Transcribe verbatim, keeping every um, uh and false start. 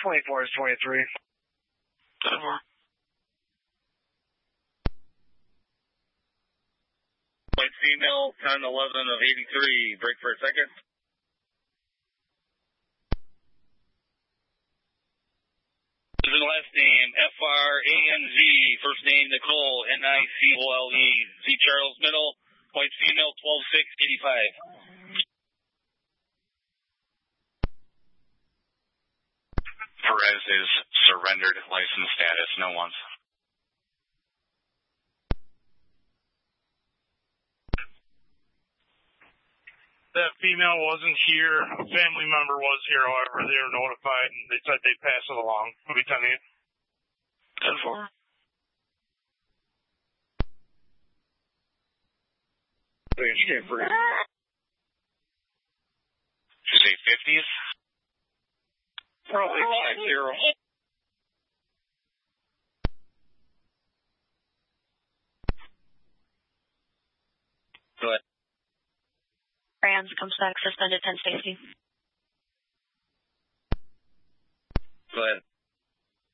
twenty-four is twenty-three. Over. White female, ten eleven of eighty-three. Break for a second. Last name, F R A N Z. First name, Nicole, N I C O L E. Z Charles Middle. White female, twelve six eighty-five. Perez is surrendered license status, no one's. That female wasn't here. A family member was here, however, they were notified and they said they'd pass it along. Lieutenant. ten four. Did you say fifties? Probably five zero. Go ahead. Rams comes back suspended ten safety. Go ahead.